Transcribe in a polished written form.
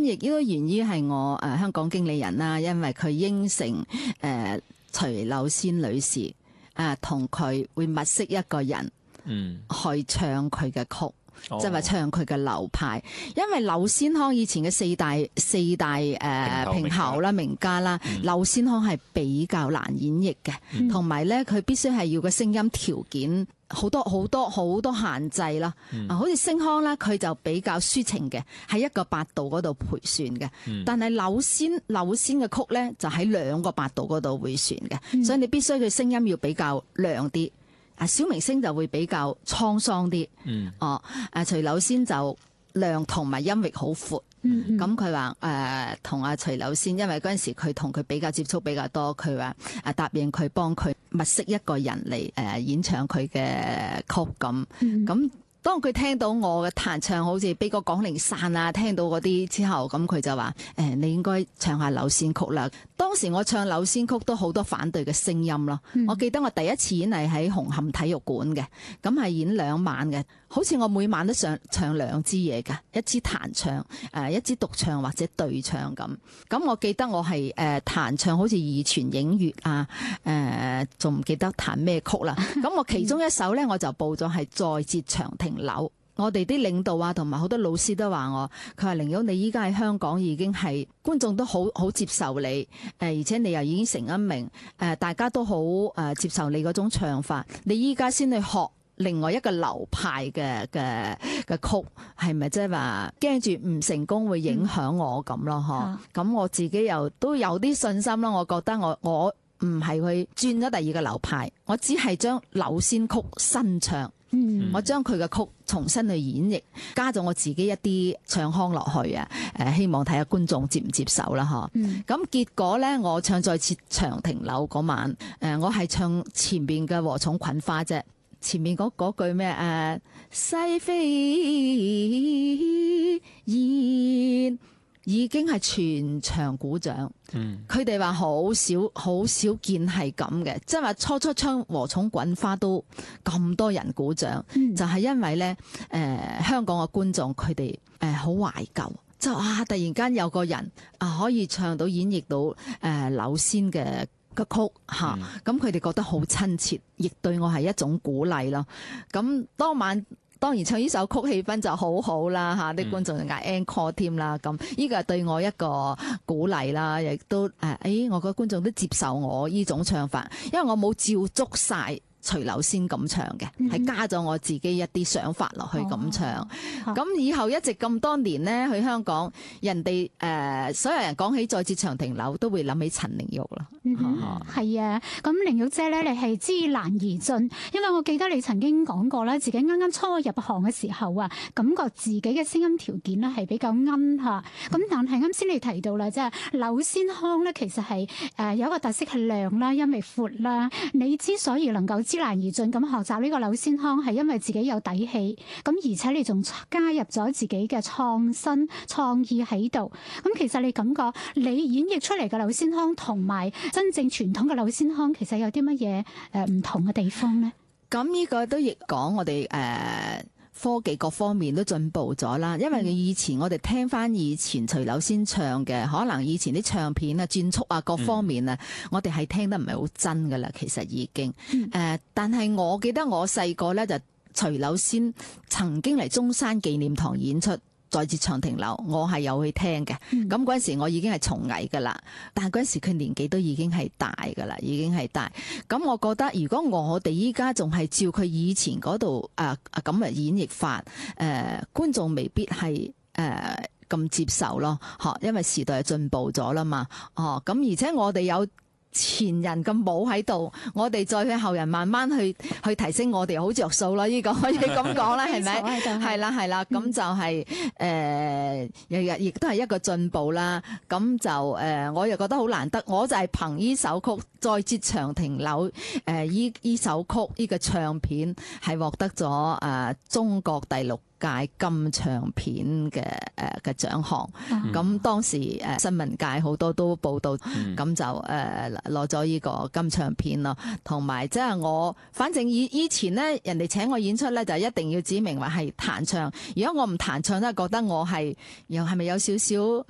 亦都源於係我香港經理人啦，因為佢應承徐柳仙女士同佢會物色一個人去唱佢嘅曲。即係話唱佢嘅流派，因為柳仙康以前嘅四大評喉啦、名家啦，柳仙康係比較難演繹嘅，同埋咧佢必須係要個聲音條件好多限制啦。好似星康啦，佢就比較抒情嘅，喺一個八度嗰度回旋嘅，但係柳仙嘅曲咧就喺兩個八度嗰度回旋嘅，所以你必須佢聲音要比較亮啲。小明星就會比較滄桑啲，徐柳仙就亮同埋音域好闊。咁佢話同阿徐柳仙，因為嗰陣時佢同佢比較接觸比較多，佢話答應佢幫佢物色一個人嚟演唱佢嘅曲咁。當佢聽到我嘅彈唱好似《悲歌廣陵散》啊，聽到嗰啲之後，咁佢就話你應該唱下柳仙曲啦。當時我唱柳仙曲都好多反對嘅聲音咯。我記得我第一次演係喺紅磡體育館嘅，咁係演2晚嘅，好似我每晚都唱2支嘢㗎，一支彈唱，一支獨唱或者對唱咁。咁我記得我係彈唱好似二泉映月啊，仲唔記得彈咩曲啦。咁我其中一首咧我就報咗係再折長亭柳。我哋啲領導啊，同埋好多老師都話我，佢話凌玉你依家喺香港已經係觀眾都好接受你，而且你又已經成咗名，大家都好接受你嗰種唱法，你依家先去學另外一個流派嘅曲，係咪即係話驚住唔成功會影響我咁咯？咁我自己又都有啲信心啦，我覺得我唔係去轉咗第二個流派，我只係將柳仙曲新唱。我將佢嘅曲重新去演繹，加咗我自己一啲唱腔落去啊！希望睇下觀眾接唔接受啦，咁結果咧，我唱再折長亭柳嗰晚，我係唱前邊嘅禾蟲滾花啫，前面嗰句咩西飛燕。已經係全場鼓掌，佢哋話好少見係咁嘅，即係話初唱禾蟲滾花都咁多人鼓掌，就係因為咧香港嘅觀眾佢哋好懷舊，就突然間有個人可以唱到演繹到柳仙嘅曲嚇，咁佢哋覺得好親切，亦對我係一種鼓勵咯。咁當晚。當然唱呢首曲氣氛就好好啦嚇，啲觀眾就嗌 encore 添啦，咁呢個係對我一個鼓勵啦，亦都我覺得觀眾都接受我呢種唱法，因為我冇照足晒徐柳仙咁唱嘅，係加咗我自己一啲想法落去咁唱。咁以後一直咁多年呢，去香港，人哋所有人講起再折長亭柳，都會諗起陳玲玉啦。 係啊，咁玲玉姐咧，你係知難而進，因為我記得你曾經講過啦，自己啱啱初入行嘅時候啊，感覺自己嘅聲音條件咧係比較奀嚇。咁但係啱先你提到啦，即係柳仙腔咧，其實係有一個特色係亮啦，音域闊啦。你之所以能夠知難而進咁學習呢個柳仙腔，係因為自己有底氣，咁而且你仲加入咗自己嘅創新創意喺度。咁其實你感覺你演繹出嚟嘅柳仙腔同埋真正傳統嘅柳仙腔，其實有啲乜嘢唔同嘅地方呢？ 咁呢個都亦講我哋科技各方面都進步咗啦。因為以前我哋聽翻以前徐柳仙唱嘅，可能以前啲唱片啊、轉速啊各方面啊，我哋係聽得唔係好真噶啦。其實已經但係我記得我細個咧就徐柳仙曾經嚟中山紀念堂演出。再折長亭柳，我係有去聽嘅。咁嗰陣時我已經係從藝噶啦，但係嗰陣時佢年紀都已經係大噶啦，已經係大。咁我覺得如果我哋依家仲係照佢以前嗰度咁嘅演繹法，觀眾未必係咁接受咯。因為時代係進步咗啦嘛。咁而且我哋有前人咁冇喺度，我哋再去後人慢慢去提升我哋好着數啦。呢個可以咁講啦，係咪？係啦，咁就係亦都係一個進步啦。咁就我又覺得好難得，我就係憑呢首曲再折長亭柳呢首曲呢個唱片係獲得咗中國第6屆金唱片嘅獎項。咁當時新聞界好多都報道，咁就攞咗呢個金唱片咯。同埋即係我反正以前咧，人哋請我演出咧，就一定要指明話係彈唱。如果我唔彈唱咧，覺得我係又係咪有少少